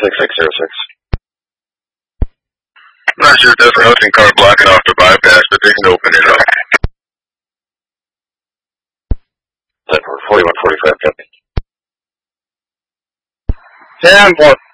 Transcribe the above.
6606. I'm not sure if that's a Hudson car blocking off the bypass, but they can open it up. 4145, copy. 10-4.